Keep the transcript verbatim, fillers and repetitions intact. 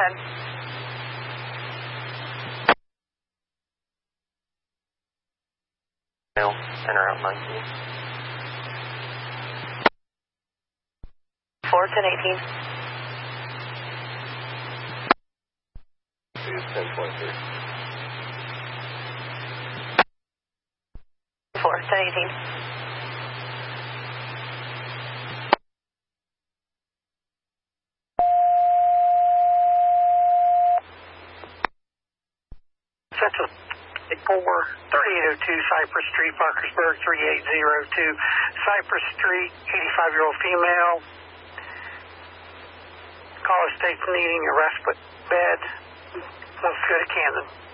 ahead. Center out nineteen. four, ten, eighteen. ten twenty-three. four, ten, eighteen. Central four, thirty-eight oh two Cypress Street, Parkersburg, three eight zero two Cypress Street, eighty-five-year-old female. Caller states needing a respite bed. Wants to go to Camden.